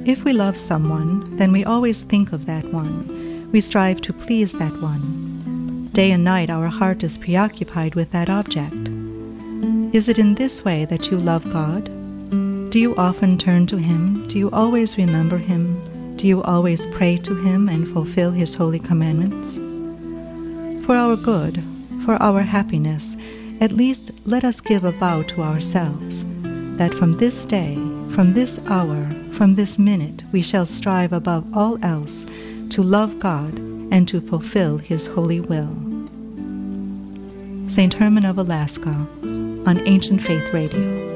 If we love someone, then we always think of that one. We strive to please that one. Day and night our heart is preoccupied with that object. Is it in this way that you love God? Do you often turn to Him? Do you always remember Him? Do you always pray to Him and fulfill His holy commandments? For our good, for our happiness, at least let us give a vow to ourselves, that from this day, from this hour, from this minute, we shall strive above all else to love God and to fulfill His holy will. St. Herman of Alaska, on Ancient Faith Radio.